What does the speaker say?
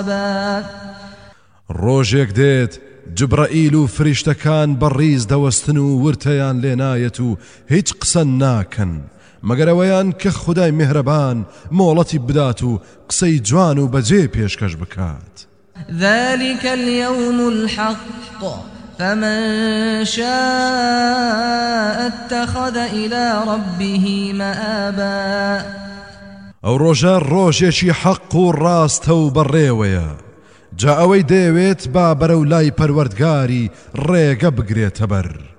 ڕۆژێک دێت جبرائیل و فریشتەکان بەڕیز دەوەستن و ورتەیان لێنایەت و هیچ قسە ناکەن مەگەر ئەوەیان کە خودای میهرەبان مۆڵەتی بدات و قسەی جوان و بەجێ پێشکەش بکات. ذلك اليوم الحق فمن شاء اتخذ إلى ربه مآبا. ئەو ڕۆژە ڕۆژێکی حەق و ڕاستە و بەڕێوەیە جا ئەوەی دەیەوێت با بەرەو لای پەروەردگاری ڕێگە بگرێتە بەر.